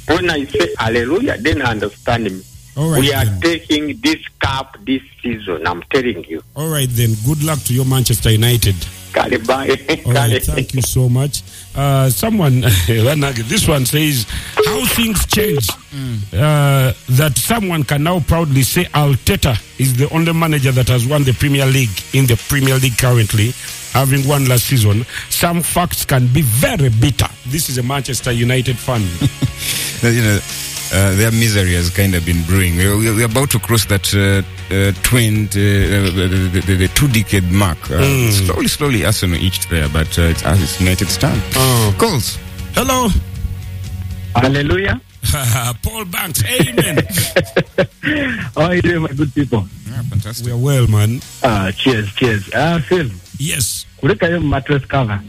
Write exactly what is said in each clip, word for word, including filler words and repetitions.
When I say hallelujah, then understand me. All right, we are then. taking this cup this season, I'm telling you. All right, then. Good luck to your Manchester United. Bye. All right, thank you so much. Uh, someone, this one says, how things change. Mm. Uh, that someone can now proudly say Arteta is the only manager that has won the Premier League in the Premier League currently, having won last season. Some facts can be very bitter. This is a Manchester United fan. You know, uh, their misery has kind of been brewing. We're, we're about to cross that uh, uh, twenty, uh, the, the, the, the two-decade mark. Uh, mm. Slowly, slowly, Arsenal each there, but uh, it's, it's United's turn. Oh. Calls. Hello. Hallelujah. Paul Banks, amen. How are you doing, my good people? Yeah, fantastic. We are well, man. Uh, cheers, cheers. Uh, Phil. Yes. Kuleka yo mattress cover.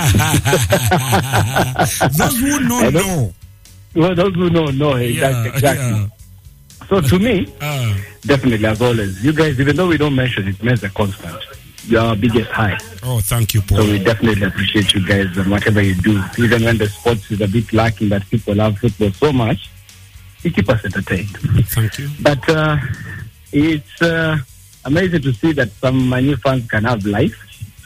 Those who know, know. Well, those who know, know. Yeah, exactly. yeah. So to me, uh, definitely, as always, you guys, even though we don't mention it, remains a constant. You are our biggest high. Oh, thank you, Paul. So we definitely appreciate you guys and whatever you do. Even when the sports is a bit lacking, that people love football so much, you keep us entertained. Thank you. But uh, it's uh, amazing to see that some new fans can have life.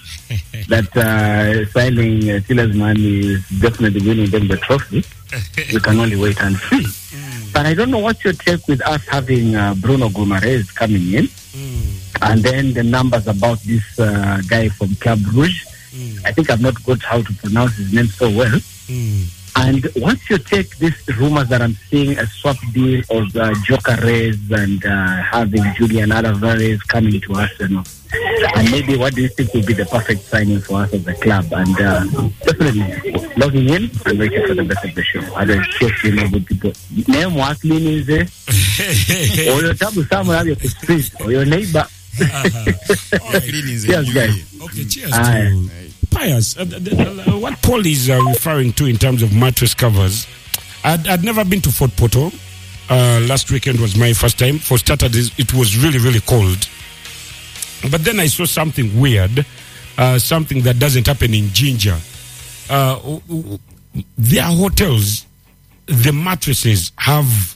That uh, signing uh, Tielemans is definitely winning them the trophy. We can only wait and see. Mm. But I don't know what's your take with us having uh, Bruno Guimaraes coming in. Mm. And then the numbers about this uh, guy from Club Rouge. Mm. I think I've not got how to pronounce his name so well. Mm. And once you take these rumors that I'm seeing, a swap deal of uh, Gyökeres and uh, having Julian Alvarez coming to Arsenal, and maybe what do you think will be the perfect signing for us as a club? And uh, definitely logging in and waiting for the best of the show. I don't check, you know, good people. Name what means it? Or your tabu somewhere have your street or your neighbor. Uh-huh. Cheers, guys. Okay, cheers to Pius. Uh, uh, what Paul is uh, referring to in terms of mattress covers, I'd, I'd never been to Fort Portal. Uh, last weekend was my first time. For starters, it was really, really cold. But then I saw something weird, uh, something that doesn't happen in Ginger. Uh, their hotels, the mattresses have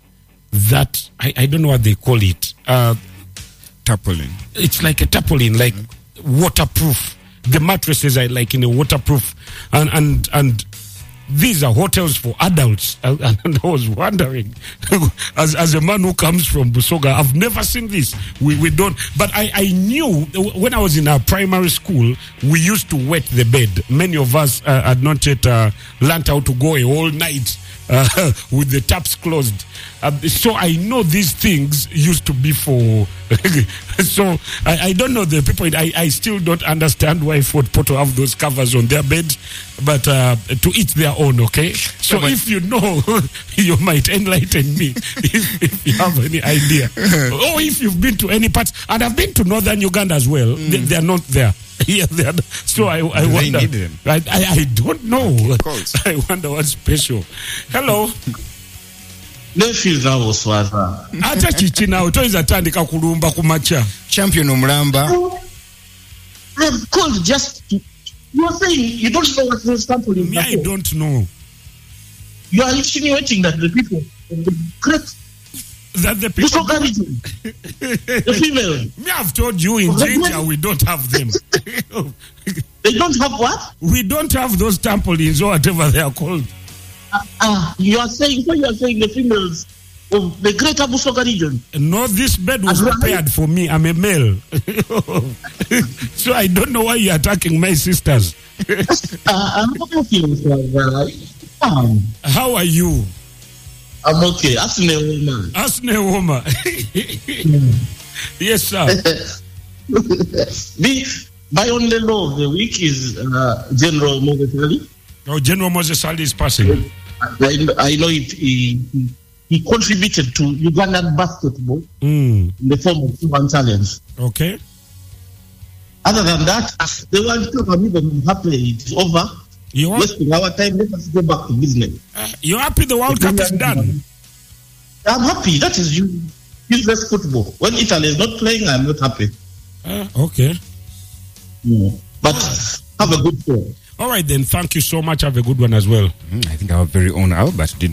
that, I, I don't know what they call it. Uh, Tarpaulin. It's like a tarpaulin, like mm-hmm. waterproof. The mattresses are like in a waterproof, and and and these are hotels for adults. And, and I was wondering, as as a man who comes from Busoga, I've never seen this. We we don't. But I I knew when I was in our primary school, we used to wet the bed. Many of us uh, had not yet uh, learned how to go a whole night uh, with the taps closed. Uh, so I know these things used to be for. So I, I don't know the people. I, I still don't understand why Fort Portal have those covers on their bed, but uh, to each their own. Okay. So no, if you know, you might enlighten me if, if you have any idea, or if you've been to any parts. And I've been to northern Uganda as well. Mm. They, they are not there. Yeah, they are. So I, I wonder. They need them. I, I I don't know. I wonder what's special. Hello. Nefiza oswaza. Ata chichi nawe toiza tandika kulumba kumacha. Champion Omulamba. I've called just to, you are saying you don't know what this sample is. Me, I don't know. You are insinuating that the people the great that the people the female. Me, I've told you in Ginger we don't have them. They don't have what? We don't have those trampolines or whatever they are called. Uh, uh, you are saying, so you are saying the females of the greater Busoga region? No, this bed was prepared for me. I'm a male. So I don't know why you're attacking my sisters. uh, I'm okay. Um, How are you? I'm okay. Asne woman. Asne woman. Yes, sir. the, by only law of the week is uh, General Moses Ali. Oh, General Moses Ali is passing. I, I know it, he, he, he contributed to Ugandan basketball mm. in the form of one challenge. Okay. Other than that, the World Cup, I'm even happy it's over. You are wasting our time. Let us go back to business. Uh, you're happy the World Cup is done? I'm happy. That is you. Useless football. When Italy is not playing, I'm not happy. Uh, okay. Mm. But have a good show. All right, then. Thank you so much. Have a good one as well. Mm, I think our very own Albert did